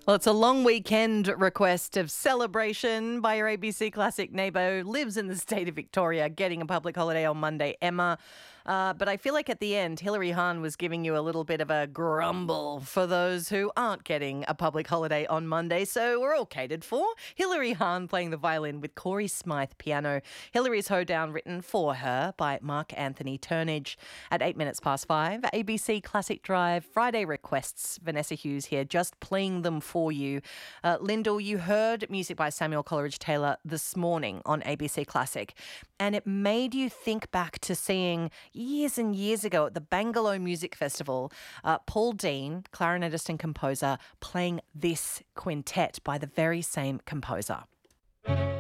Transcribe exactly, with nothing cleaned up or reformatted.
Well, it's a long weekend request of celebration by your A B C Classic neighbour who lives in the state of Victoria, getting a public holiday on Monday, Emma. Uh, but I feel like at the end, Hilary Hahn was giving you a little bit of a grumble for those who aren't getting a public holiday on Monday. So we're all catered for. Hilary Hahn playing the violin with Corey Smythe piano. Hilary's hoedown written for her by Mark Anthony Turnage. At eight minutes past five, A B C Classic Drive, Friday requests. Vanessa Hughes here, just playing them for you. Uh, Lyndall, you heard music by Samuel Coleridge-Taylor this morning on A B C Classic, and it made you think back to seeing years and years ago at the Bangalore Music Festival, uh, Paul Dean, clarinetist and composer, playing this quintet by the very same composer.